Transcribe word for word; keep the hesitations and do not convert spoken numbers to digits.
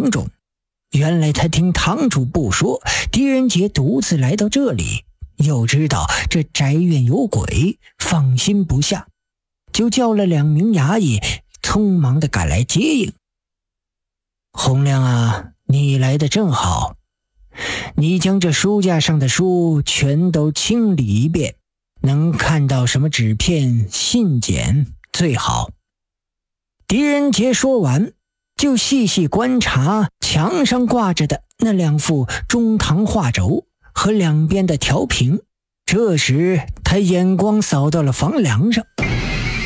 房中。原来他听堂主不说，狄仁杰独自来到这里，又知道这宅院有鬼，放心不下，就叫了两名衙役，匆忙地赶来接应。洪亮啊，你来得正好，你将这书架上的书全都清理一遍，能看到什么纸片、信笺最好。狄仁杰说完，就细细观察墙上挂着的那两幅中堂画轴和两边的条屏。这时他眼光扫到了房梁上，